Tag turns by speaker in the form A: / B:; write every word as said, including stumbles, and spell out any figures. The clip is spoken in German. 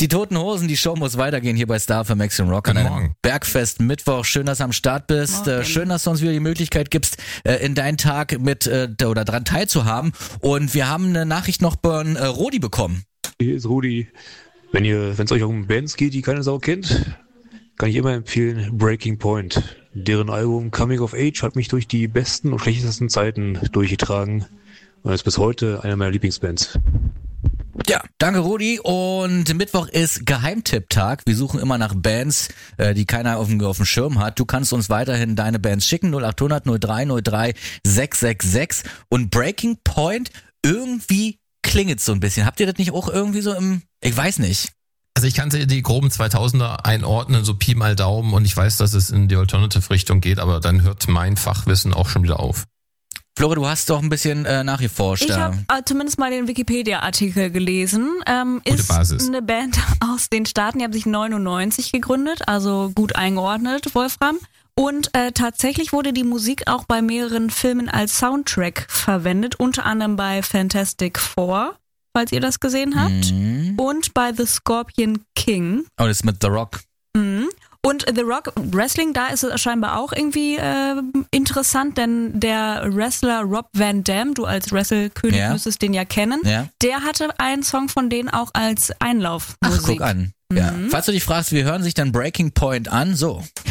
A: Die Toten Hosen, die Show muss weitergehen hier bei Star für Max und Rock an einem Bergfest Mittwoch. Schön, dass du am Start bist. Morgen. Schön, dass du uns wieder die Möglichkeit gibst, in deinen Tag mit oder dran teilzuhaben. Und wir haben eine Nachricht noch von Rudi bekommen.
B: Hier ist Rudi. Wenn ihr, wenn es euch um Bands geht, die keine Sau kennt, kann ich immer empfehlen Breaking Point. Deren Album Coming of Age hat mich durch die besten und schlechtesten Zeiten durchgetragen und ist bis heute einer meiner Lieblingsbands.
A: Ja, danke Rudi. Und Mittwoch ist Geheimtipp-Tag. Wir suchen immer nach Bands, die keiner auf dem, auf dem Schirm hat. Du kannst uns weiterhin deine Bands schicken, null acht hundert null drei null drei sechs sechs sechs. Und Breaking Point, irgendwie klingelt so ein bisschen. Habt ihr das nicht auch irgendwie so im, ich weiß nicht.
C: Also ich kannte die groben zweitausender einordnen, so Pi mal Daumen, und ich weiß, dass es in die Alternative-Richtung geht, aber dann hört mein Fachwissen auch schon wieder auf.
A: Flora, du hast doch ein bisschen äh, nachgeforscht.
D: Ich habe äh, zumindest mal den Wikipedia-Artikel gelesen. Ähm,
C: Gute
D: ist
C: Basis.
D: Eine Band aus den Staaten, die haben sich neunundneunzig gegründet, also gut eingeordnet, Wolfram. Und äh, tatsächlich wurde die Musik auch bei mehreren Filmen als Soundtrack verwendet, unter anderem bei Fantastic Four, falls ihr das gesehen habt,
A: Mhm.
D: und bei The Scorpion King.
A: Oh, das ist mit The Rock.
D: Mhm. Und The Rock Wrestling, da ist es scheinbar auch irgendwie äh, interessant, denn der Wrestler Rob Van Dam, du als Wrestle-König
A: Ja.
D: müsstest den ja kennen,
A: Ja.
D: der hatte einen Song von denen auch als Einlaufmusik.
A: Ach, guck an. Ja.
D: Mhm.
A: Falls du dich fragst, wie hören sich dann Breaking Point an? So.